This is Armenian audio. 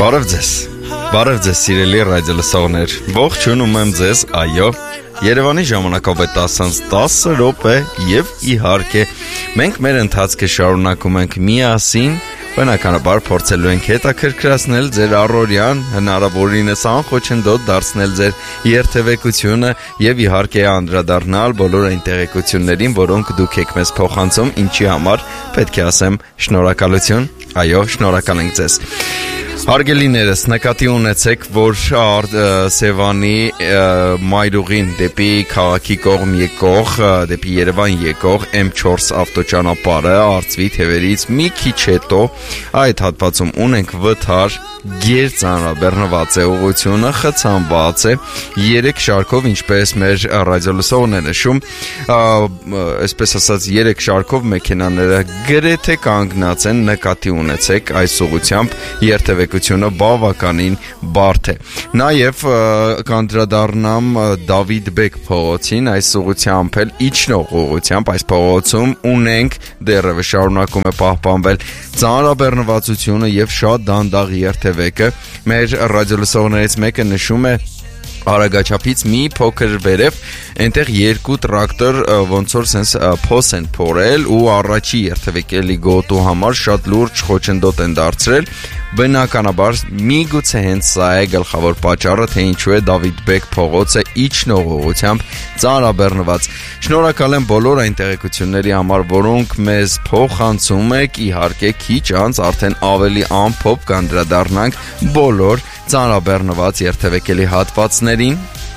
Բարև ձեզ սիրելի ռադիոլսողներ, ողջունում եմ ձեզ, այո, Երևանի ժամանակով է 10:10 րոպե եւ իհարկե մենք մեր ընթացքը շարունակում ենք միասին, բնականաբար փորձելու ենք հետաքրքրացնել ձեր առօրյան, հնարավորինս անխոչնդոտ դարձնել ձեր երթևեկությունը եւ իհարկե անդրադառնալ բոլոր այն տեղեկություններին, որոնք դուք եք մեզ փոխանցում, ինչի համար պետք է ասեմ շնորհակալություն, այո, շնորհակալ ենք ձեզ։ Հարգելիներս, նկատի ունեցեք, որ Սևանի մայրուղին դեպի քաղաքի կողմ եկող, դեպի Երևան եկող M4 ավտոճանապարհը Արծվի թևերից մի քիչ հետո այդ հատվածում ունենք վթար, գերծանրաբեռնված է ուղղությունը, խցանված է 3 շարքով, ինչպես մեր ռադիոլսողներն նշում, այսպես ասած 3 շարքով մեքենաները գրեթե կանգնած են, նկատի ունեցեք այս ուղղությամբ երթևեկությունը բավականին բարդ է։ Նաև կանդրադառնամ Դավիթ Բեկ փողոցին, այս ուղղությամբ էլ իջնող ուղղությամբ այս փողոցում ունենք դեռևս շարունակում է պահպանվել ծանրաբեռնվածությունը եւ շատ դանդաղ երթևեկը։ Մեր ռադիոլսողներից մեկը նշում է Արագաչափից մի փոքր վերև այնտեղ 2 տրակտոր ոնց որ sense փոս են փորել ու առաջի երթևեկելի գոտու համար շատ լուրջ խոչընդոտ են դարձրել։ Բնականաբար միգուցե հենց սա է գլխավոր պատճառը, թե ինչու է Դավիթ Բեկ փողոցը իջնող ուղղությամբ ծանրաբեռնված։ Շնորհակալ եմ բոլոր այն տեղեկությունների համար, որոնք մեզ փոխանցում եք, իհարկե քիչ անց արդեն ավելի ամփոփ կանդրադառնանք բոլոր ծանրաբեռնված երթևեկելի հատվածներին